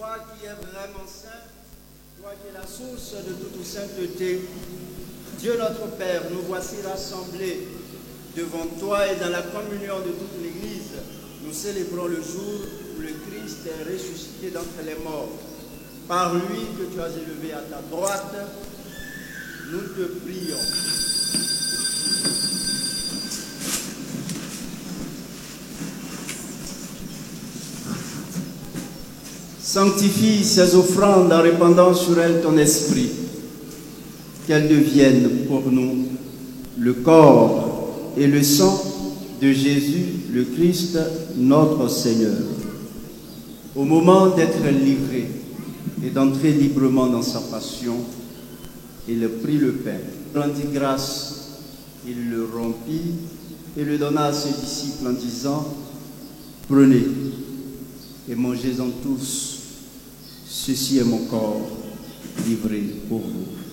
toi qui es vraiment saint, toi qui es la source de toute sainteté, Dieu notre Père, nous voici rassemblés devant toi et dans la communion de toute l'Église. Nous célébrons le jour où le Christ est ressuscité d'entre les morts. Par lui que tu as élevé à ta droite, nous te prions. Sanctifie ces offrandes en répandant sur elles ton esprit, qu'elles deviennent pour nous le corps et le sang de Jésus, le Christ, notre Seigneur. Au moment d'être livré et d'entrer librement dans sa passion, il prit le pain, rendit grâce, il le rompit et le donna à ses disciples en disant: prenez et mangez-en tous. Ceci est mon corps livré pour vous.